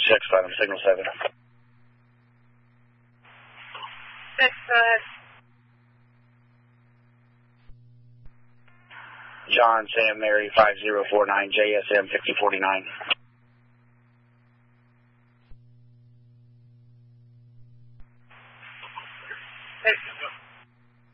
Final signal 7. 6, go ahead. John, Sam, Mary, 5049, JSM 5049.